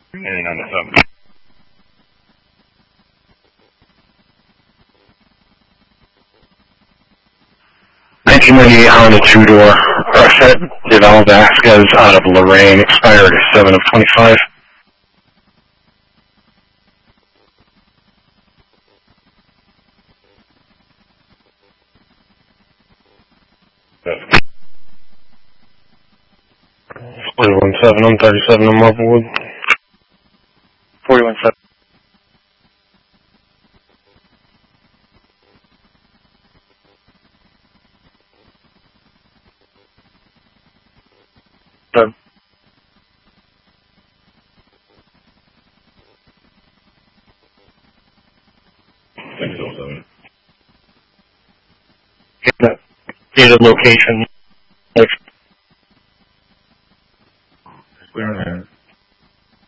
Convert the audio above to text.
And on the 7. 1998 Honda two-door Russet Deval Vasquez out of Lorraine, expired 7 of 25. Yes. 41-7 on 37 on Marblewood. 41-7. Seven. Gated location.